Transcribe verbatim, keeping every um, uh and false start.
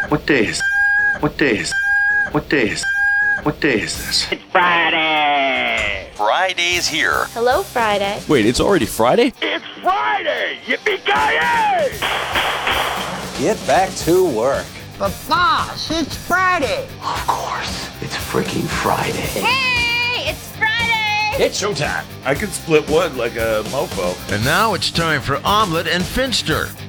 What day is? What day is? What day is? What day is this? It's Friday! Friday's here. Hello, Friday. Wait, it's already Friday? It's Friday! Yippee-ki-yay! Get back to work. But boss, it's Friday. Of course, it's freaking Friday. Hey, it's Friday! It's showtime. I can split wood like a mofo. And now it's time for Omelet and Finster.